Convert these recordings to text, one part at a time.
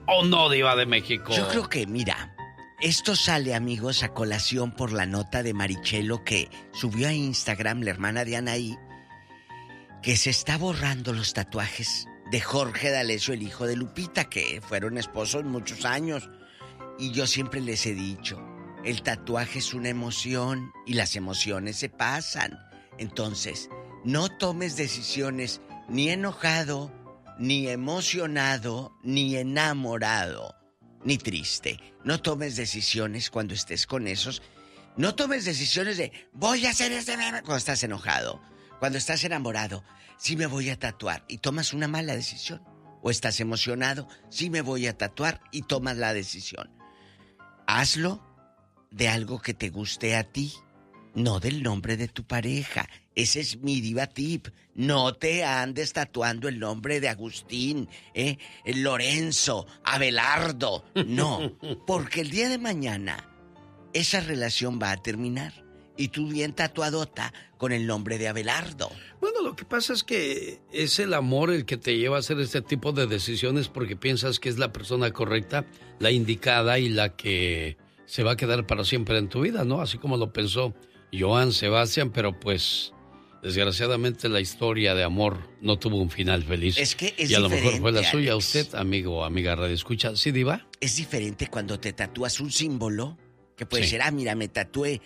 o no, Diva de México? Yo creo que, mira, esto sale, amigos, a colación por la nota de Marichelo que subió a Instagram la hermana de Anaí, que se está borrando los tatuajes de Jorge D'Alessio, el hijo de Lupita, que fueron esposos muchos años. Y yo siempre les he dicho, el tatuaje es una emoción y las emociones se pasan. Entonces, no tomes decisiones ni enojado, ni emocionado, ni enamorado, ni triste. No tomes decisiones cuando estés con esos. No tomes decisiones de voy a hacer este meme cuando estás enojado. Cuando estás enamorado, sí me voy a tatuar y tomas una mala decisión. O estás emocionado, sí me voy a tatuar y tomas la decisión. Hazlo de algo que te guste a ti, no del nombre de tu pareja. Ese es mi diva tip. No te andes tatuando el nombre de Agustín, Lorenzo, Abelardo. No, porque el día de mañana esa relación va a terminar. Y tú bien tatuadota con el nombre de Abelardo. Bueno, lo que pasa es que es el amor el que te lleva a hacer este tipo de decisiones porque piensas que es la persona correcta, la indicada y la que se va a quedar para siempre en tu vida, ¿no? Así como lo pensó Joan Sebastián, pero pues desgraciadamente la historia de amor no tuvo un final feliz. Es que es y a lo mejor fue la Alex. suya. Usted, amigo o amiga radioescucha, ¿sí, Diva? Es diferente cuando te tatúas un símbolo que puede Sí. ser, mira, me tatué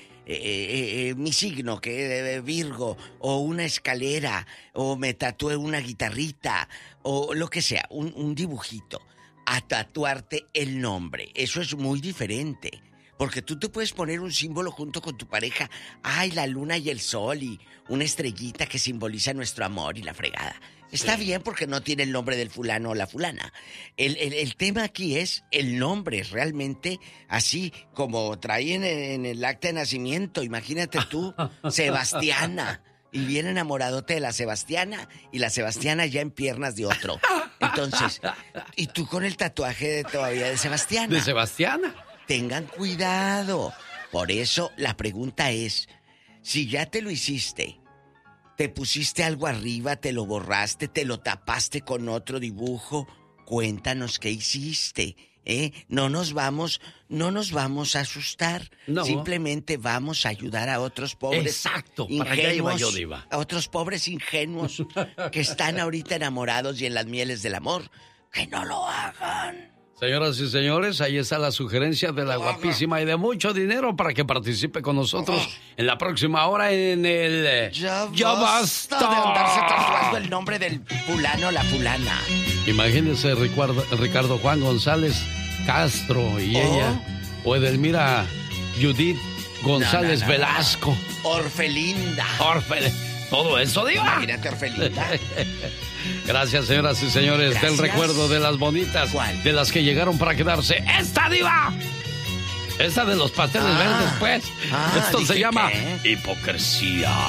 mi signo, que Virgo, o una escalera, o me tatué una guitarrita, o lo que sea, un dibujito, a tatuarte el nombre. Eso es muy diferente. Porque tú te puedes poner un símbolo junto con tu pareja. Ay, la luna y el sol y una estrellita que simboliza nuestro amor y la fregada. Está bien porque no tiene el nombre del fulano o la fulana. El tema aquí es el nombre, realmente, así como traen en el acta de nacimiento. Imagínate tú, Sebastiana. Y bien enamoradote de la Sebastiana. Y la Sebastiana ya en piernas de otro. Entonces, y tú con el tatuaje todavía de Sebastiana. De Sebastiana. Tengan cuidado. Por eso la pregunta es, si ya te lo hiciste, te pusiste algo arriba, te lo borraste, te lo tapaste con otro dibujo, cuéntanos qué hiciste, No nos vamos a asustar. No. Simplemente vamos a ayudar a otros pobres. Exacto, para allá iba yo, Diva. A otros pobres ingenuos que están ahorita enamorados y en las mieles del amor. Que no lo hagan. Señoras y señores, ahí está la sugerencia de la guapísima y de mucho dinero para que participe con nosotros en la próxima hora en el... Ya basta de andarse tatuando el nombre del fulano o la fulana. Imagínese Ricardo Juan González Castro y ella, o Edelmira Judith González Velasco. Orfelinda. Todo eso, Diva. Imagínate, Orfelinda. Gracias, señoras y señores. Gracias. Del recuerdo de las bonitas. ¿Cuál? De las que llegaron para quedarse. ¡Esta, Diva! Esta de los pasteles verdes, pues. Esto se llama ¿qué? hipocresía.